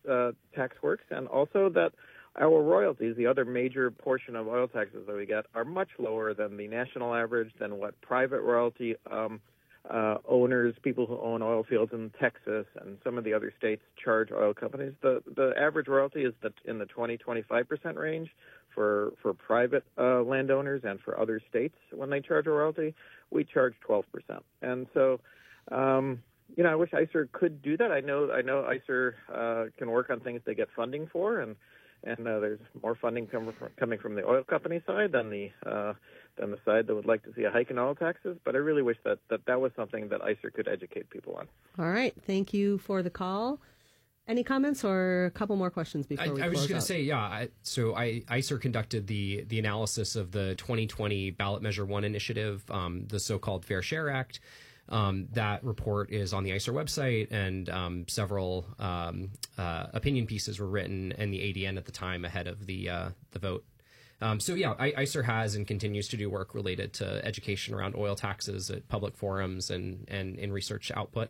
tax works, and also that our royalties, the other major portion of oil taxes that we get, are much lower than the national average, than what private royalty owners, people who own oil fields in Texas and some of the other states, charge oil companies. The average royalty is in the 20-25% range for private landowners, and for other states when they charge a royalty, we charge 12%. And so, I wish ICER could do that. I know ICER can work on things they get funding for, and there's more funding coming from the oil company side than the side that would like to see a hike in oil taxes. But I really wish that was something that ICER could educate people on. All right. Thank you for the call. Any comments or a couple more questions before we close out? I was just going to say, ICER conducted the analysis of the 2020 Ballot Measure 1 initiative, the so-called Fair Share Act. That report is on the ICER website, and several opinion pieces were written in the ADN at the time ahead of the vote. ICER has and continues to do work related to education around oil taxes at public forums and in research output.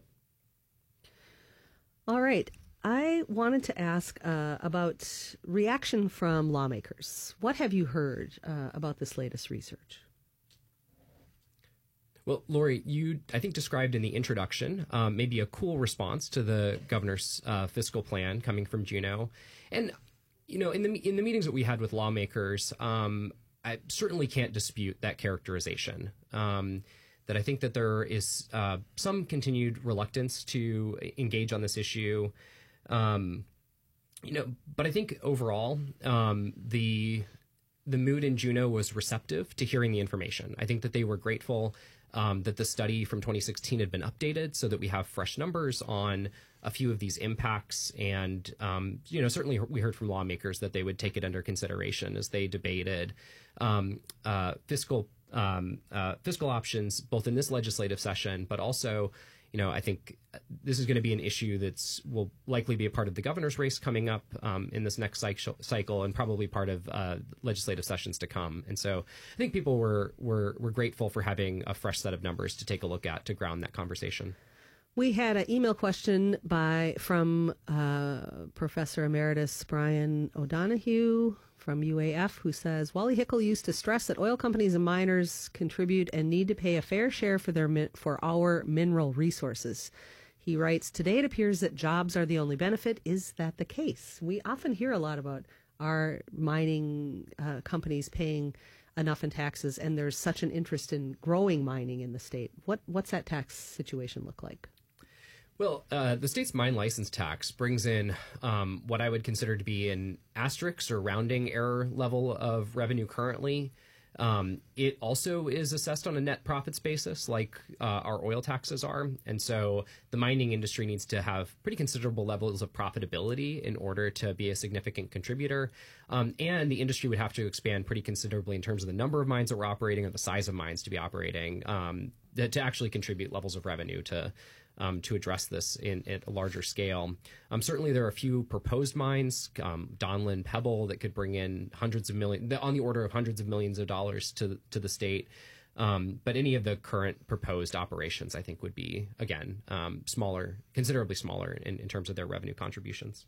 All right. I wanted to ask about reaction from lawmakers. What have you heard about this latest research? Well, Lori, you, I think, described in the introduction maybe a cool response to the governor's fiscal plan coming from Juneau. And, in the meetings that we had with lawmakers, I certainly can't dispute that characterization, that I think that there is some continued reluctance to engage on this issue. But I think overall, the mood in Juneau was receptive to hearing the information. I think that they were grateful that the study from 2016 had been updated so that we have fresh numbers on a few of these impacts. And, certainly we heard from lawmakers that they would take it under consideration as they debated fiscal options, both in this legislative session, but also, I think this is going to be an issue that will likely be a part of the governor's race coming up in this next cycle, and probably part of legislative sessions to come. And so I think people were grateful for having a fresh set of numbers to take a look at to ground that conversation. We had an email question from Professor Emeritus Brian O'Donohue from UAF, who says, Wally Hickel used to stress that oil companies and miners contribute and need to pay a fair share for our mineral resources. He writes, today it appears that jobs are the only benefit. Is that the case? We often hear a lot about our mining companies paying enough in taxes, and there's such an interest in growing mining in the state. What's that tax situation look like? Well, the state's mine license tax brings in what I would consider to be an asterisk or rounding error level of revenue currently. It also is assessed on a net profits basis like our oil taxes are. And so the mining industry needs to have pretty considerable levels of profitability in order to be a significant contributor. And the industry would have to expand pretty considerably in terms of the number of mines that we're operating or the size of mines to be operating to actually contribute levels of revenue to address this at a larger scale. Certainly, there are a few proposed mines, Donlin, Pebble, that could bring in hundreds of millions, on the order of hundreds of millions of dollars to the state. But any of the current proposed operations, I think, would be, again, smaller, considerably smaller in terms of their revenue contributions.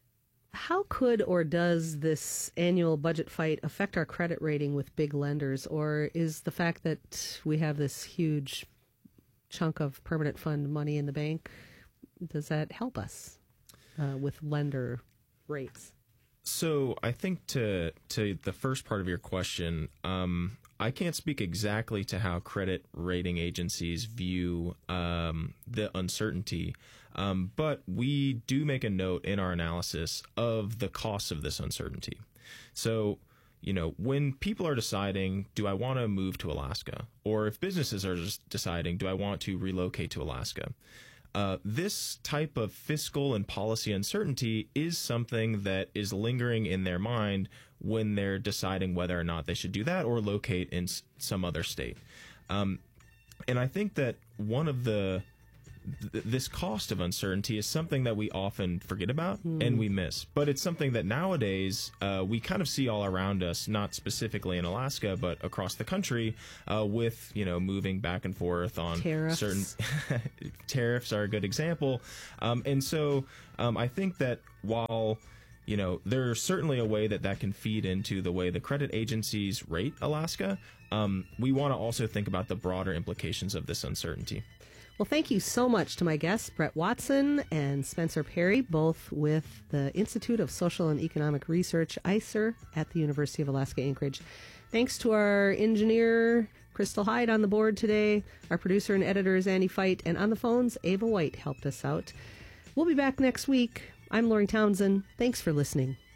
How could or does this annual budget fight affect our credit rating with big lenders? Or is the fact that we have this huge chunk of permanent fund money in the bank, does that help us with lender rates? So I think to the first part of your question, I can't speak exactly to how credit rating agencies view the uncertainty, but we do make a note in our analysis of the costs of this uncertainty. So, when people are deciding, do I want to move to Alaska? Or if businesses are just deciding, do I want to relocate to Alaska? This type of fiscal and policy uncertainty is something that is lingering in their mind when they're deciding whether or not they should do that or locate in some other state. And I think that one of the this cost of uncertainty is something that we often forget about and we miss. But it's something that nowadays we kind of see all around us, not specifically in Alaska, but across the country, with moving back and forth on Tariffs. certain tariffs are a good example. And so I think that while there's certainly a way that can feed into the way the credit agencies rate Alaska, we want to also think about the broader implications of this uncertainty. Well, thank you so much to my guests, Brett Watson and Spencer Perry, both with the Institute of Social and Economic Research, ISER, at the University of Alaska Anchorage. Thanks to our engineer, Crystal Hyde, on the board today. Our producer and editor is Andy Feit, and on the phones, Ava White helped us out. We'll be back next week. I'm Lori Townsend. Thanks for listening.